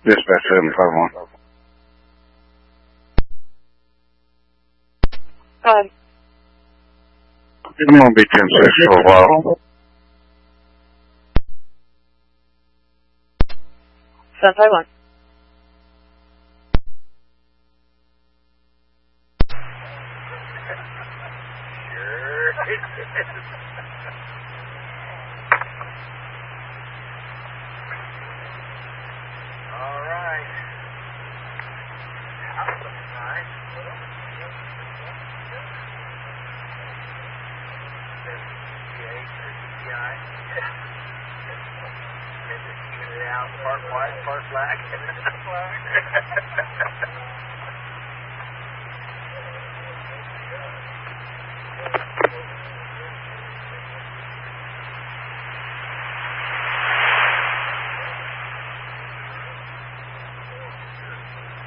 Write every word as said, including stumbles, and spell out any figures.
Dispatch seven five one. Um, I'm going to be ten six for a while. seven five one. All right. That looks nice. Part white, part black.